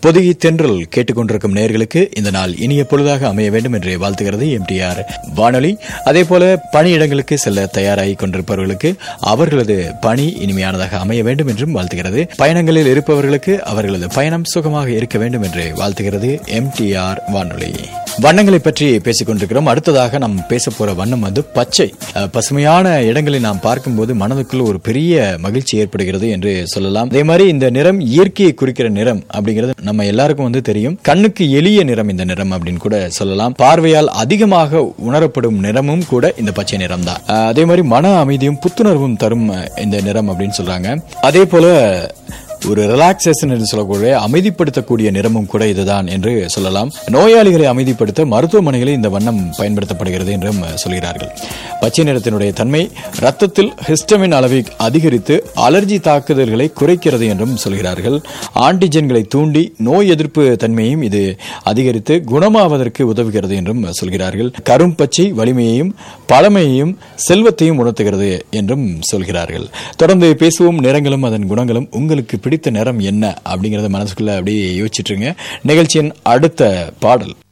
பொதுகி தென்றல் கேட்டுக்கொண்டிருக்கும் நேயர்களுக்கு இந்த நாள் இனிய பொழுதாக அமைய வேண்டும் என்று வாழ்த்துகிறது எம்டிஆர் வானொலி. அதே போல பணியிடங்களுக்கு செல்ல தயாராகி கொண்டிருப்பவர்களுக்கு அவர்களது பணி இனிமையானதாக அமைய வேண்டும் என்றும் வாழ்த்துகிறது. பயணங்களில் இருப்பவர்களுக்கு அவர்களது பயணம் சுகமாக இருக்க வேண்டும் என்று வாழ்த்துகிறது எம்டிஆர் வானொலி. வண்ணங்களை பற்றி பேசிக் கொண்டிருக்கிறோம். அடுத்ததாக நாம் பேச போற வண்ணம் பச்சை. பசுமையான இடங்களை நாம் பார்க்கும்போது மனதுக்குள்ள ஒரு பெரிய மகிழ்ச்சி ஏற்படுகிறது என்று சொல்லலாம். அதே மாதிரி இந்த நிறம் இயற்கையை குறிக்கிற நிறம் அப்படிங்கிறது நம்ம எல்லாருக்கும் தெரியும். கண்ணுக்கு எளிய நிறம் இந்த நிறம் அப்படின்னு கூட சொல்லலாம். பார்வையால் அதிகமாக உணரப்படும் நிறமும் கூட இந்த பச்சை நிறம் தான். அதே மாதிரி மன அமைதியும் புத்துணர்வும் தரும் இந்த நிறம் அப்படின்னு சொல்றாங்க. அதே போல ஒரு ரிலாக்ஸேஷன் என்று சொல்லக்கூடிய அமைதிப்படுத்தக்கூடிய நிறமும் கூட இதுதான் என்று சொல்லலாம். நோயாளிகளை அமைதிப்படுத்த மருத்துவமனைகளில் இந்த வண்ணம் பயன்படுத்தப்படுகிறது என்றும் சொல்கிறார்கள். பச்சை நிறத்தினுடைய தன்மை ரத்தத்தில் ஹிஸ்டமின் அளவை அதிகரித்து அலர்ஜி தாக்குதல்களை குறைக்கிறது என்றும் சொல்கிறார்கள். ஆன்டிஜென்களை தூண்டி நோய் எதிர்ப்பு தன்மையையும் இது அதிகரித்து குணமாவதற்கு உதவுகிறது என்றும் சொல்கிறார்கள். கரும் பச்சை வலிமையையும் பழமையையும் செல்வத்தையும் உணர்த்துகிறது என்றும் சொல்கிறார்கள். தொடர்ந்து பேசுவோம். நிறங்களும் அதன் குணங்களும். உங்களுக்கு பிடித்த நிறம் என்ன அப்படிங்கறத மனசுக்குள்ள அப்படியே யோசிச்சுட்டு இருங்க. நிகழ்ச்சியின் அடுத்த பாடல்